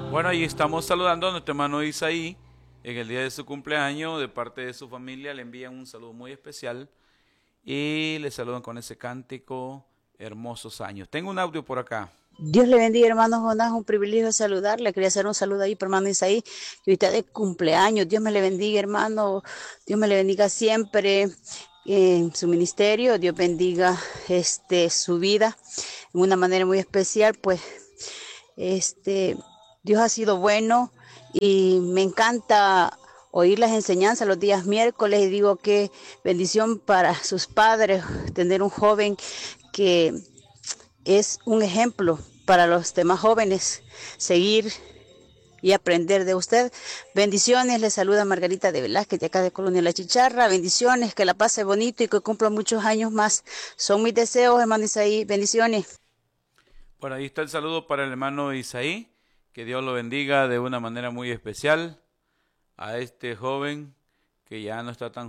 Bueno, ahí estamos saludando a nuestro hermano Isaí en el día de su cumpleaños. De parte de su familia le envían un saludo muy especial y le saludan con ese cántico, hermosos años. Tengo un audio por acá. Dios le bendiga, hermano Jonás, un privilegio saludarle. Quería hacer un saludo ahí para hermano Isaí, que ahorita de cumpleaños. Dios me le bendiga, hermano. Dios me le bendiga siempre en su ministerio. Dios bendiga su vida de una manera muy especial. Pues este Dios ha sido bueno y me encanta oír las enseñanzas los días miércoles y digo que bendición para sus padres tener un joven que es un ejemplo para los demás jóvenes seguir y aprender de usted. Bendiciones, le saluda Margarita de Velázquez de acá de Colonia La Chicharra. Bendiciones, que la pase bonito y que cumpla muchos años más. Son mis deseos, hermano Isaí. Bendiciones. Por ahí está el saludo para el hermano Isaí. Que Dios lo bendiga de una manera muy especial a este joven que ya no está tan